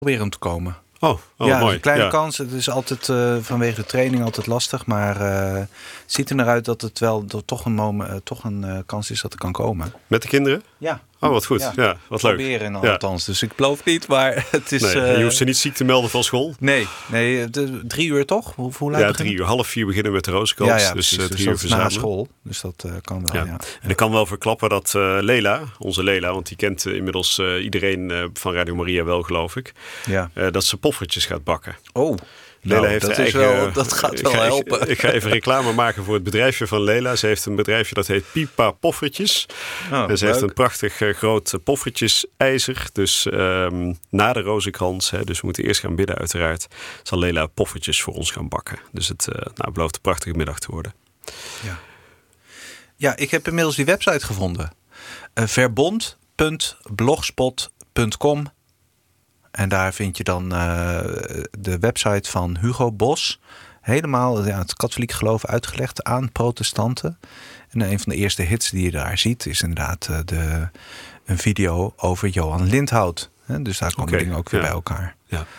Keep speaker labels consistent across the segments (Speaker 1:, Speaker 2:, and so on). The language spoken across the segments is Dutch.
Speaker 1: proberen te komen.
Speaker 2: Oh,
Speaker 1: ja,
Speaker 2: mooi.
Speaker 1: Een kleine kans. Het is altijd vanwege de training altijd lastig. Maar het ziet er naar uit dat het wel toch een kans is dat er kan komen.
Speaker 2: Met de kinderen?
Speaker 1: Ja.
Speaker 2: Oh, wat goed. Ja, wat leuk.
Speaker 1: Proberen althans. Dus ik beloof niet, maar het is...
Speaker 2: Nee, je hoeft ze niet ziek te melden van school?
Speaker 1: Nee. 3 uur toch? Hoe laat beginnen?
Speaker 2: 3 uur. 3:30 beginnen met de Rozenkrans.
Speaker 1: Ja,
Speaker 2: dus 3
Speaker 1: uur
Speaker 2: uur verzamelen.
Speaker 1: na school. Dus dat kan wel, ja.
Speaker 2: En ik kan wel verklappen dat onze Lela, want die kent inmiddels iedereen van Radio Maria wel, geloof ik.
Speaker 1: Ja.
Speaker 2: Dat ze poffertjes gaat bakken.
Speaker 1: Oh,
Speaker 2: Lela heeft
Speaker 1: dat gaat wel helpen.
Speaker 2: Ik ga even reclame maken voor het bedrijfje van Lela. Ze heeft een bedrijfje dat heet Pipa Poffertjes. En ze heeft een prachtig groot poffertjes-ijzer. Dus na de Rozenkrans, dus we moeten eerst gaan bidden uiteraard, zal Lela poffertjes voor ons gaan bakken. Dus het belooft een prachtige middag te worden.
Speaker 1: Ja, ik heb inmiddels die website gevonden. verbond.blogspot.com. En daar vind je dan de website van Hugo Bos. Helemaal het katholiek geloof uitgelegd aan protestanten. En een van de eerste hits die je daar ziet is inderdaad een video over Johan Lindhout. Dus daar komen dingen ook weer bij elkaar.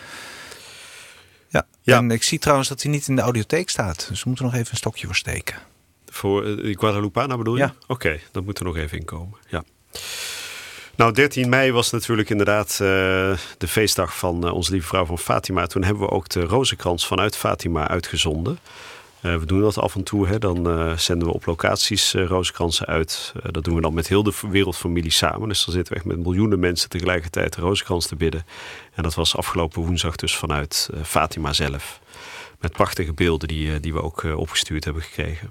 Speaker 1: Ja. En ik zie trouwens dat hij niet in de audiotheek staat. Dus we moeten nog even een stokje voor steken.
Speaker 2: Voor Guadalupana bedoel je?
Speaker 1: Ja.
Speaker 2: Oké, dat moet er nog even in komen. Ja. Nou, 13 mei was natuurlijk inderdaad de feestdag van onze lieve vrouw van Fatima. Toen hebben we ook de Rozenkrans vanuit Fatima uitgezonden. We doen dat af en toe. Dan zenden we op locaties rozenkransen uit. Dat doen we dan met heel de wereldfamilie samen. Dus dan zitten we echt met miljoenen mensen tegelijkertijd de rozenkrans te bidden. En dat was afgelopen woensdag dus vanuit Fatima zelf. Met prachtige beelden die we ook opgestuurd hebben gekregen.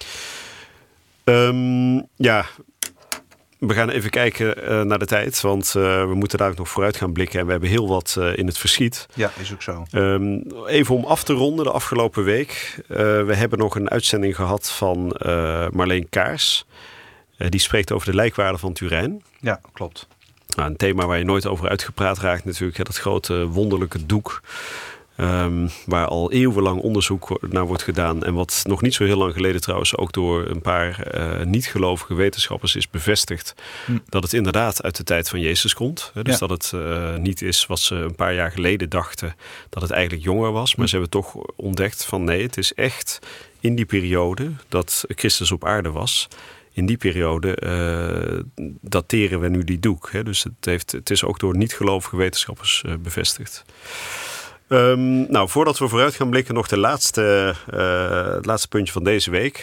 Speaker 2: We gaan even kijken naar de tijd, want we moeten daar ook nog vooruit gaan blikken. En we hebben heel wat in het verschiet.
Speaker 1: Ja, is ook zo.
Speaker 2: Even om af te ronden de afgelopen week. We hebben nog een uitzending gehad van Marleen Kaars. Die spreekt over de lijkwaarde van Turijn.
Speaker 1: Ja, klopt.
Speaker 2: Nou, een thema waar je nooit over uitgepraat raakt natuurlijk. Dat grote wonderlijke doek. Waar al eeuwenlang onderzoek naar wordt gedaan. En wat nog niet zo heel lang geleden trouwens ook door een paar niet-gelovige wetenschappers is bevestigd. Dat het inderdaad uit de tijd van Jezus komt. Dus dat het niet is wat ze een paar jaar geleden dachten. Dat het eigenlijk jonger was. Maar ze hebben toch ontdekt van nee, het is echt in die periode dat Christus op aarde was. In die periode dateren we nu die doek. Dus het is ook door niet-gelovige wetenschappers bevestigd. Voordat we vooruit gaan blikken, nog het laatste puntje van deze week.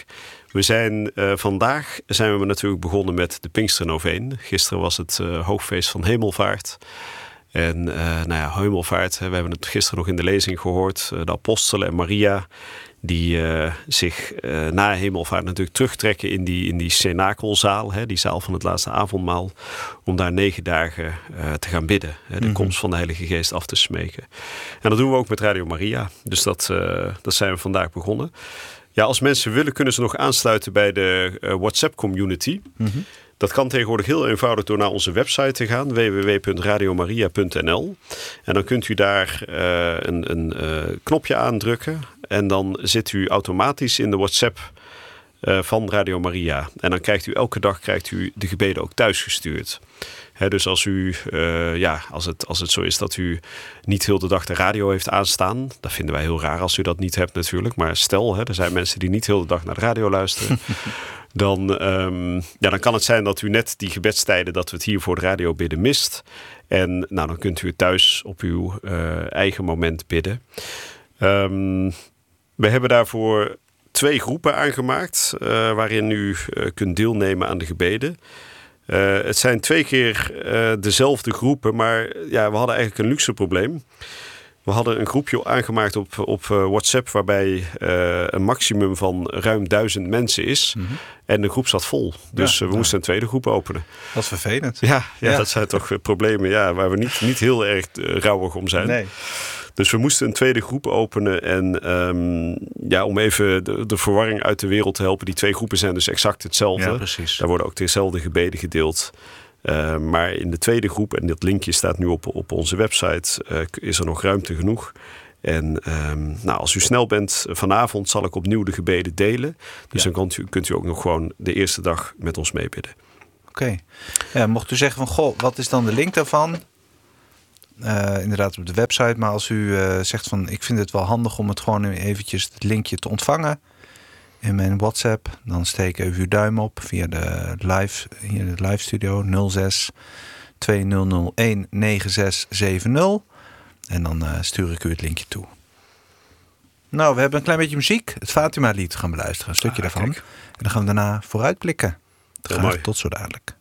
Speaker 2: Vandaag zijn we natuurlijk begonnen met de Pinksternoveen. Gisteren was het hoogfeest van Hemelvaart. En Hemelvaart, we hebben het gisteren nog in de lezing gehoord. De apostelen en Maria, die zich na Hemelvaart natuurlijk terugtrekken in die cenakelzaal, die zaal van het laatste avondmaal, om daar 9 dagen te gaan bidden. De komst van de Heilige Geest af te smeken. En dat doen we ook met Radio Maria. Dus dat zijn we vandaag begonnen. Ja, als mensen willen, kunnen ze nog aansluiten bij de WhatsApp-community. Dat kan tegenwoordig heel eenvoudig door naar onze website te gaan, www.radiomaria.nl. En dan kunt u daar een knopje aandrukken. En dan zit u automatisch in de WhatsApp van Radio Maria. En dan krijgt u elke dag de gebeden ook thuisgestuurd. Dus als u, als het zo is dat u niet heel de dag de radio heeft aanstaan. Dat vinden wij heel raar als u dat niet hebt natuurlijk. Maar stel, er zijn mensen die niet heel de dag naar de radio luisteren. Dan kan het zijn dat u net die gebedstijden dat we het hier voor de radio bidden mist. En dan kunt u het thuis op uw eigen moment bidden. We hebben daarvoor 2 groepen aangemaakt. Waarin u kunt deelnemen aan de gebeden. Het zijn 2 keer dezelfde groepen. Maar we hadden eigenlijk een luxe probleem. We hadden een groepje aangemaakt op WhatsApp waarbij een maximum van ruim 1000 mensen is. En de groep zat vol. Dus we moesten een tweede groep openen.
Speaker 1: Dat is vervelend.
Speaker 2: Ja, dat zijn toch problemen waar we niet heel erg rouwig om zijn.
Speaker 1: Nee.
Speaker 2: Dus we moesten een tweede groep openen. En om even de verwarring uit de wereld te helpen. Die 2 groepen zijn dus exact hetzelfde.
Speaker 1: Ja, precies.
Speaker 2: Daar worden ook dezelfde gebeden gedeeld. Maar in de tweede groep, en dat linkje staat nu op onze website, is er nog ruimte genoeg. En als u snel bent, vanavond zal ik opnieuw de gebeden delen. Dus dan kunt u ook nog gewoon de eerste dag met ons meebidden.
Speaker 1: Oké. Ja, mocht u zeggen van, wat is dan de link daarvan? inderdaad op de website. Maar als u zegt van ik vind het wel handig om het gewoon eventjes het linkje te ontvangen in mijn WhatsApp, dan steek even uw duim op via de live studio 06 2001 9670. En dan stuur ik u het linkje toe. Nou, we hebben een klein beetje muziek. Het Fatima-lied gaan beluisteren. Een stukje daarvan. Kijk. En dan gaan we daarna vooruitblikken. Graag tot zo dadelijk.